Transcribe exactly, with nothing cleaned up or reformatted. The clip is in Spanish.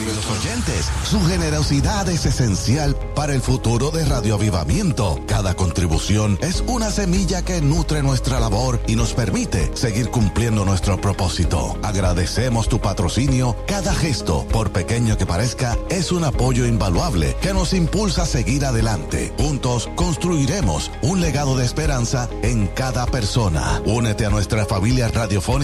Queridos oyentes, su generosidad es esencial para el futuro de Radio Avivamiento. Cada contribución es una semilla que nutre nuestra labor y nos permite seguir cumpliendo nuestro propósito. Agradecemos tu patrocinio. Cada gesto, por pequeño que parezca, es un apoyo invaluable que nos impulsa a seguir adelante. Juntos construiremos un legado de esperanza en cada persona. Únete a nuestra familia radiofónica